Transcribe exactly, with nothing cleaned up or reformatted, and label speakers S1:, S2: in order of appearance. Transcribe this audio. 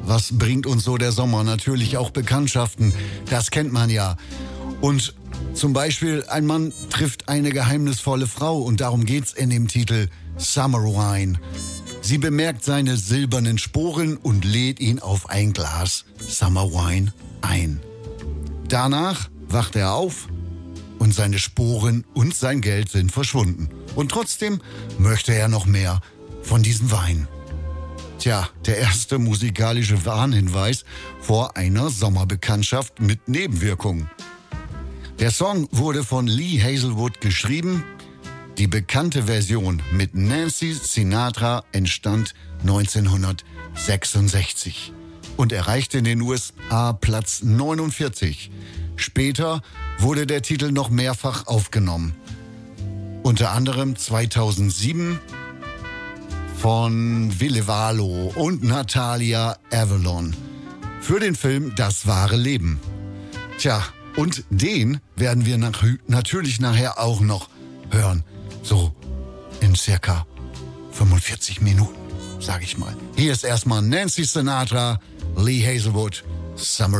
S1: was bringt uns so der Sommer? Natürlich auch Bekanntschaften, das kennt man ja. Und zum Beispiel, ein Mann trifft eine geheimnisvolle Frau und darum geht's in dem Titel Summer Wine. Sie bemerkt seine silbernen Sporen und lädt ihn auf ein Glas Summer Wine ein. Danach wacht er auf und seine Sporen und sein Geld sind verschwunden. Und trotzdem möchte er noch mehr von diesem Wein. Tja, der erste musikalische Warnhinweis vor einer Sommerbekanntschaft mit Nebenwirkungen. Der Song wurde von Lee Hazelwood geschrieben. Die bekannte Version mit Nancy Sinatra entstand neunzehnhundertsechsundsechzig und erreichte in den U S A Platz neunundvierzig. Später wurde der Titel noch mehrfach aufgenommen. Unter anderem zweitausendsieben von Ville Valo und Natalia Avalon für den Film Das wahre Leben. Tja, und den werden wir nach, natürlich nachher auch noch hören. So in circa fünfundvierzig Minuten, sag ich mal. Hier ist erstmal Nancy Sinatra, Lee Hazelwood, Summer